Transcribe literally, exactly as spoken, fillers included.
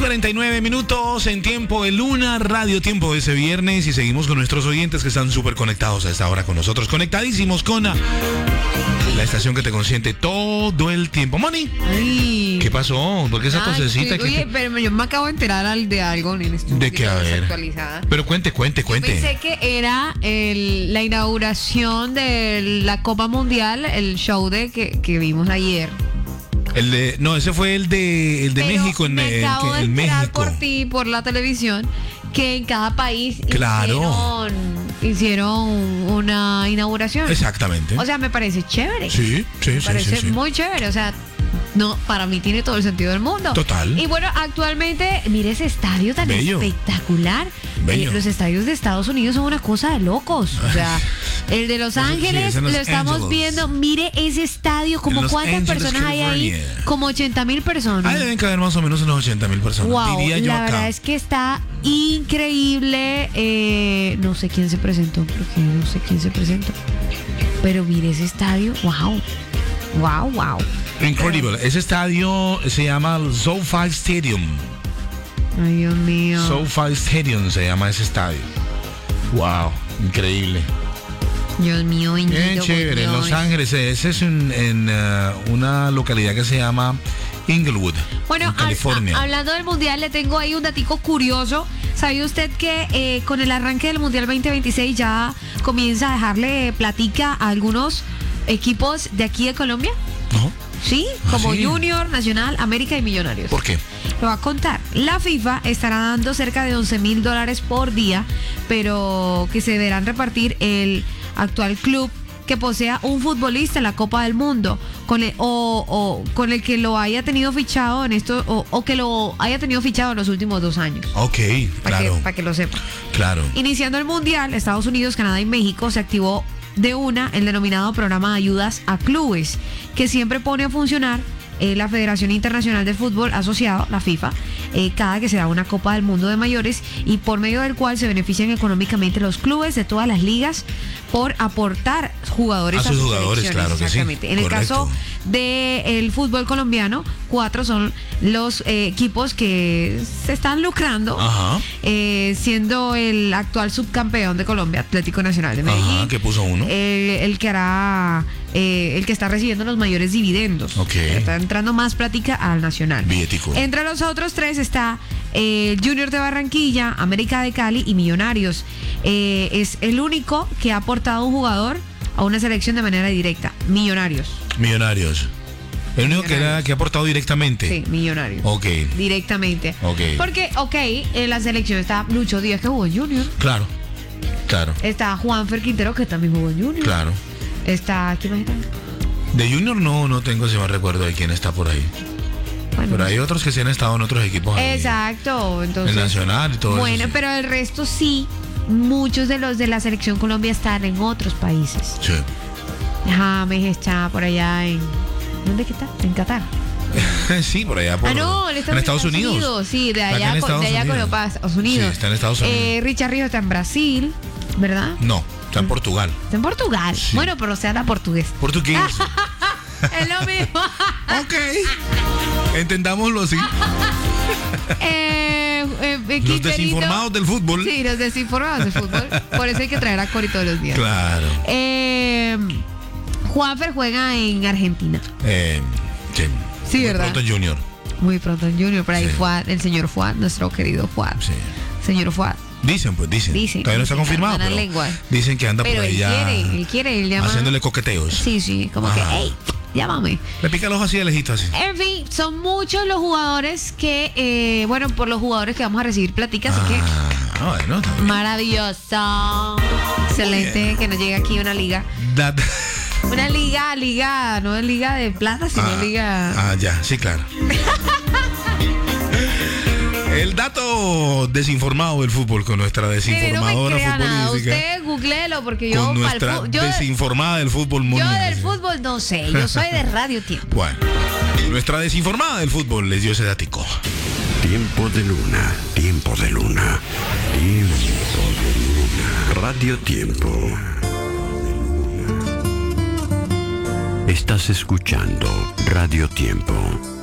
cuarenta y nueve minutos en Tiempo de Luna, Radio Tiempo de ese viernes, y seguimos con nuestros oyentes que están súper conectados a esta hora con nosotros, conectadísimos con la, la estación que te consiente todo el tiempo. Moni, Ay. ¿qué pasó? ¿Por qué esa Ay, tosecita? sí, oye, que... pero yo me acabo de enterar al- de algo, Nene, estoy un ¿De qué? poquito A ver. desactualizada. Pero cuente, cuente, cuente. Pensé que era el- la inauguración de la Copa Mundial, el show de que, que vimos ayer. El de, no, ese fue el de, el de Pero México en, me en- acabo de en enterar México. por ti, por la televisión, que en cada país Claro. hicieron, hicieron una inauguración. Exactamente. O sea, me parece chévere. sí, sí, Me sí, parece sí, sí. muy chévere, o sea, no, para mí tiene todo el sentido del mundo. Total. Y bueno, actualmente, mire ese estadio tan Bello. espectacular. Bello. Eh, los estadios de Estados Unidos son una cosa de locos. O sea, el de Los Eso sí, Ángeles es en Los lo estamos Ángeles. viendo. Mire ese estadio, como Los cuántas Ángeles, personas hay ahí, California. como ochenta mil personas. Ahí deben caber más o menos unos ochenta mil personas. Wow, Diría yo la acá. verdad es que está increíble. eh, no sé quién se presentó, porque no sé quién se presentó. Pero mire ese estadio, wow. Wow, wow. Incredible. Ese estadio se llama el SoFi Stadium. Ay, Dios mío. SoFi Stadium se llama ese estadio. Wow, increíble. Dios mío, bendito, Bien por chévere. En Dios. Los Ángeles, ese es un- en uh, una localidad que se llama Inglewood, Bueno, en hab- California. a- hablando del Mundial, le tengo ahí un datico curioso. ¿Sabía usted que eh, con el arranque del Mundial veinte veintiséis ya comienza a dejarle platica a algunos equipos de aquí de Colombia? ¿No? Sí, ¿Ah, como sí? Junior, Nacional, América y Millonarios. ¿Por qué? Lo va a contar. La FIFA estará dando cerca de once mil dólares por día, pero que se deberán repartir el actual club que posea un futbolista en la Copa del Mundo con el, o, o con el que lo haya tenido fichado en esto o, o que lo haya tenido fichado en los últimos dos años. Ok, Para claro, que, para que lo sepa. claro. Iniciando el Mundial, Estados Unidos, Canadá y México se activó de una el denominado programa de ayudas a clubes, que siempre pone a funcionar eh, la Federación Internacional del Fútbol Asociado, la FIFA, eh, cada que se da una Copa del Mundo de mayores, y por medio del cual se benefician económicamente los clubes de todas las ligas por aportar jugadores A a sus sus jugadores, selecciones. claro que sí. Exactamente. En el Correcto. caso del fútbol colombiano, cuatro son los eh, equipos que se están lucrando, Ajá. eh, siendo el actual subcampeón de Colombia, Atlético Nacional de Medellín. Ajá, que puso uno. El, el que hará, eh, el que está recibiendo los mayores dividendos. Ok. Está entrando más plática al Nacional. Billetico. Entre los otros tres está eh, Junior de Barranquilla, América de Cali y Millonarios. Eh, es el único que ha aportado un jugador a una selección de manera directa. Millonarios. Millonarios. El único que, era, Millonarios. que ha aportado directamente. Sí, Millonarios. Ok, Directamente. Ok. Porque, ok, en la selección está Lucho Díaz, que jugó en Junior. claro, claro, Está Juanfer Quintero, que también jugó en Junior. claro. Está, ¿quién más está? De Junior no, no tengo ese mal recuerdo de quién está por ahí. Bueno, Pero hay otros que sí han estado en otros equipos. ahí. exacto. Entonces, El Nacional y todo bueno, eso. sí. pero el resto sí. Muchos de los de la selección Colombia están en otros países. Sí. James está por allá en. ¿Dónde que está? En Qatar. sí, por allá. Por, ah, no, él está en Estados Unidos. Sí, de Acá allá, en con- Estados de allá con Unidos. Europa, Estados Unidos. Sí, está en Estados Unidos. Eh, Richard Ríos está en Brasil, ¿verdad? No, está en Portugal. Está en Portugal. Sí. Bueno, pero se habla portugués. Portugués. Es lo mismo. ok. Entendámoslo así. eh, eh, Los Quinterito- desinformados del fútbol. Sí, los desinformados del fútbol. Por eso hay que traer a Cori todos los días. Claro. Eh, Juanfer juega en Argentina. Eh, sí. Sí, Muy ¿verdad? Pronto en Junior. Muy pronto en Junior. Por ahí Sí. Fuad, el señor Fuad, nuestro querido Fuad. Sí. Señor Fuad. Dicen, pues dicen. Dicen, Todavía no está dicen, confirmado, buena pero lengua. dicen que anda Pero por ahí él ya quiere, él quiere, él llama. haciéndole coqueteos. Sí, sí, como Ajá. que, hey, llámame. Le pica el ojo así de lejito así. En fin, son muchos los jugadores que, eh, bueno, por los jugadores que vamos a recibir platicas, así que Ah, bueno, está bien. maravilloso. Excelente que nos llegue aquí una liga. Dat- Una liga, liga, no es liga de plata, sino ah, liga. ah, ya, sí, claro. El dato desinformado del fútbol con nuestra Mire, no me desinformadora crea nada. futbolística. Usted googleelo porque yo Con pa'l nuestra fu- yo, desinformada del fútbol yo mundial. del fútbol no sé, yo soy de Radio Tiempo. Bueno, nuestra desinformada del fútbol les dio ese datico. Tiempo de luna, tiempo de luna, tiempo de luna. Radio Tiempo. Estás escuchando Radio Tiempo.